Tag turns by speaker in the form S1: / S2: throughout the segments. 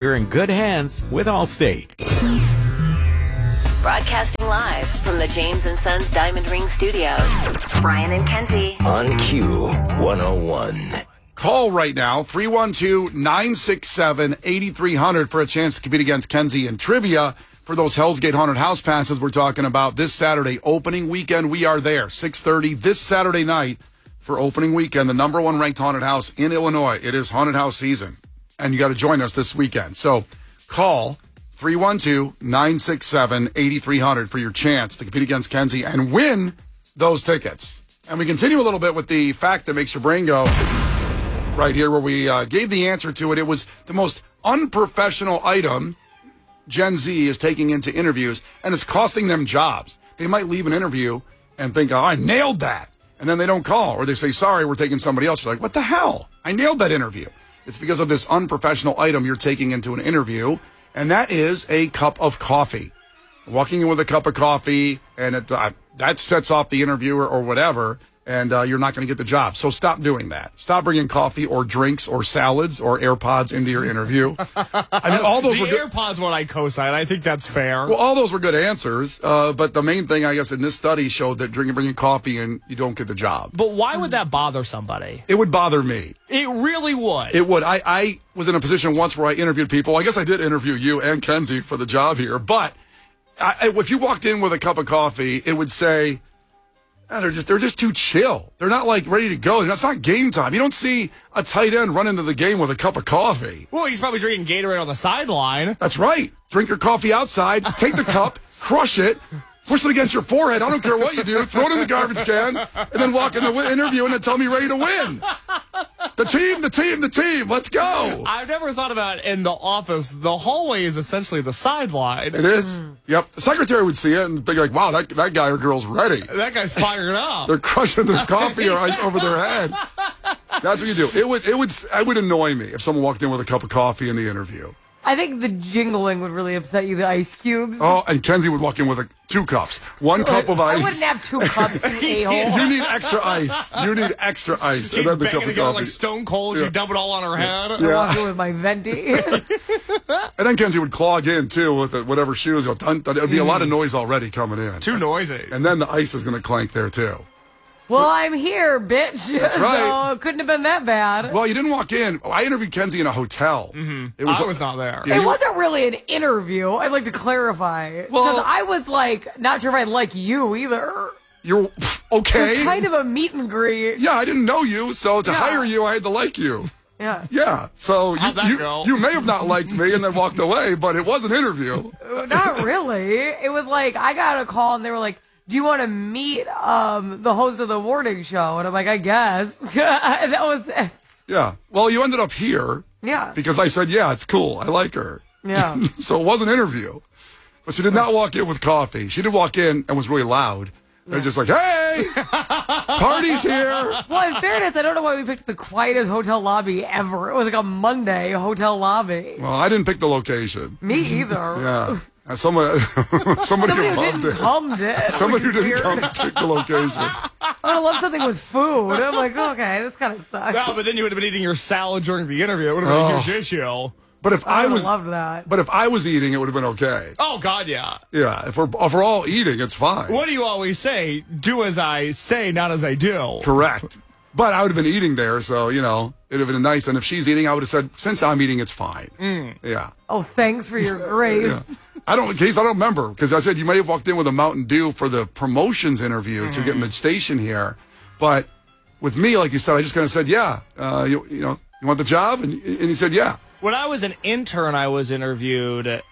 S1: You're in good hands with Allstate.
S2: Broadcasting live from the James & Sons Diamond Ring Studios. Brian and Kenzie.
S3: On Q101.
S4: Call right now, 312-967-8300 for a chance to compete against Kenzie in trivia for those Hell's Gate Haunted House passes we're talking about this Saturday. Opening weekend, we are there, 6:30 this Saturday night for opening weekend, the number one ranked haunted house in Illinois. It is haunted house season, and you got to join us this weekend. So call 312-967-8300 for your chance to compete against Kenzie and win those tickets. And we continue a little bit with the fact that makes your brain go right here, where we gave the answer to it. It was the most unprofessional item Gen Z is taking into interviews, and it's costing them jobs. They might leave an interview and think, oh, I nailed that. And then they don't call, or they say, sorry, we're taking somebody else. You're like, what the hell? I nailed that interview. It's because of this unprofessional item you're taking into an interview, and that is a cup of coffee. Walking in with a cup of coffee, and that sets off the interviewer or whatever, and you're not going to get the job. So stop doing that. Stop bringing coffee or drinks or salads or AirPods into your interview. I mean, all those
S5: the
S4: were good.
S5: AirPods one I co-sign. I think that's fair.
S4: Well, all those were good answers, but the main thing, I guess, in this study showed that bringing coffee and you don't get the job.
S5: But why would that bother somebody?
S4: It would bother me.
S5: It really would.
S4: It would. I was in a position once where I interviewed people. I guess I did interview you and Kenzie for the job here, but if you walked in with a cup of coffee, it would say, they're just too chill. They're not like ready to go. It's not game time. You don't see a tight end run into the game with a cup of coffee.
S5: Well, he's probably drinking Gatorade on the sideline.
S4: That's right. Drink your coffee outside. Take the cup, crush it, push it against your forehead. I don't care what you do. Throw it in the garbage can, and then walk in the interview and then tell me ready to win. The team. Let's go.
S5: I've never thought about it in the office. The hallway is essentially the sideline.
S4: It is. Yep. The secretary would see it and think like, wow, that guy or girl's ready.
S5: That guy's fired up.
S4: They're crushing their coffee or ice over their head. That's what you do. It would annoy me if someone walked in with a cup of coffee in the interview.
S6: I think the jingling would really upset you, the ice cubes.
S4: Oh, and Kenzie would walk in with 2 cups. 1 cup of ice.
S6: I wouldn't have 2 cups, you a-hole.
S4: You need extra ice. And then the cup of coffee.
S5: Like Stone Cold, you dump it all on her head.
S6: I walk in with my venti.
S4: And then Kenzie would clog in, too, with whatever shoes. It would be a lot of noise already coming in.
S5: Too noisy.
S4: And then the ice is going to clank there, too.
S6: Well, I'm here, bitch.
S4: That's right.
S6: So it couldn't have been that bad.
S4: Well, you didn't walk in. I interviewed Kenzie in a hotel.
S5: Mm-hmm. I was not there.
S6: Yeah, it wasn't really an interview. I'd like to clarify. Because I was not sure if I like you either.
S4: You're okay.
S6: It was kind of a meet and greet.
S4: Yeah, I didn't know you, so to hire you, I had to like you.
S6: Yeah.
S4: Yeah, so you may have not liked me and then walked away, but it was an interview.
S6: Not really. It was like, I got a call and they were like, do you want to meet the host of the morning show? And I'm like, I guess. That was it.
S4: Yeah. Well, you ended up here.
S6: Yeah.
S4: Because I said, yeah, it's cool. I like her.
S6: Yeah.
S4: So it was an interview. But she did not walk in with coffee. She did walk in and was really loud. They're just like, hey, party's here.
S6: Well, in fairness, I don't know why we picked the quietest hotel lobby ever. It was like a Monday hotel lobby.
S4: Well, I didn't pick the location.
S6: Me either.
S4: Yeah. Somebody who
S6: didn't come to
S4: somebody who didn't come pick the location.
S6: I would have loved something with food. I'm like, okay, this kind of sucks.
S5: No, but then you would have been eating your salad during the interview. It would have been a huge issue.
S4: But if I was
S6: loved that.
S4: But if I was eating, it would have been okay.
S5: Oh God, yeah.
S4: Yeah, if we're all eating, it's fine.
S5: What do you always say? Do as I say, not as I do.
S4: Correct. But I would have been eating there, so, it would have been nice. And if she's eating, I would have said, since I'm eating, it's fine. Yeah.
S6: Oh, thanks for your grace.
S4: Yeah. I don't remember, because I said you may have walked in with a Mountain Dew for the promotions interview to get in the station here. But with me, like you said, I just kind of said, yeah, you want the job? And he said, yeah.
S5: When I was an intern, I was interviewed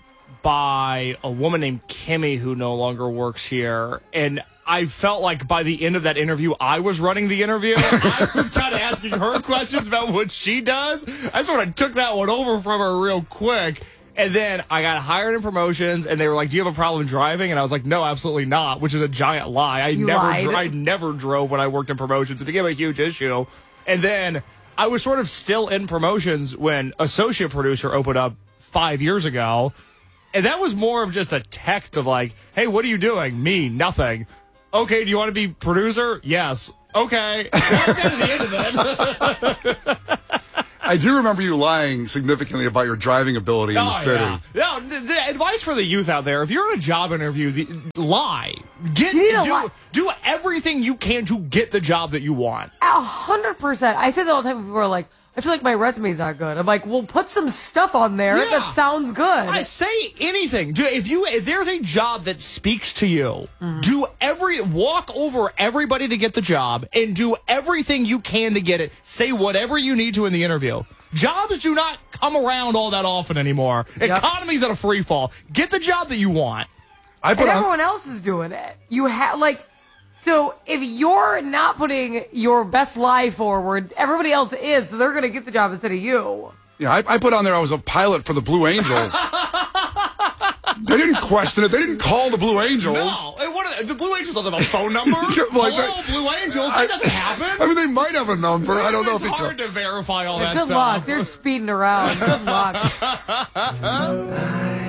S5: by a woman named Kimmy who no longer works here. And I felt like by the end of that interview, I was running the interview. I was kind of asking her questions about what she does. I sort of took that one over from her real quick. And then I got hired in promotions, and they were like, do you have a problem driving? And I was like, no, absolutely not, which is a giant lie. I never drove when I worked in promotions. It became a huge issue. And then I was sort of still in promotions when Associate Producer opened up 5 years ago. And that was more of just a text of like, hey, what are you doing? Me, nothing. Okay, do you want to be producer? Yes. Okay. That's kind of the end of it.
S4: I do remember you lying significantly about your driving ability in the city.
S5: Yeah. No, the advice for the youth out there: if you're in a job interview, lie. Do everything you can to get the job that you want.
S6: 100%. I say that all the time. People are like, I feel like my resume's not good. I'm like, well, put some stuff on there that sounds good.
S5: I say anything. If there's a job that speaks to you, walk over everybody to get the job and do everything you can to get it. Say whatever you need to in the interview. Jobs do not come around all that often anymore. Yep. Economy's at a free fall. Get the job that you want.
S6: And everyone else is doing it. So if you're not putting your best lie forward, everybody else is, so they're going to get the job instead of you.
S4: Yeah, I put on there I was a pilot for the Blue Angels. They didn't question it. They didn't call the Blue Angels.
S5: No. And the Blue Angels don't have a phone number? Hello, Blue Angels. That doesn't happen.
S4: I mean, they might have a number. I don't know if
S5: it's hard to verify all that
S6: Good
S5: stuff.
S6: luck. They're speeding around. Good luck.